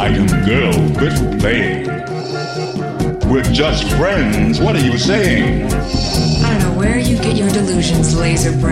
like a girl quit playing. We're just friends. What are you saying? I don't know where you get your delusions, laser brain.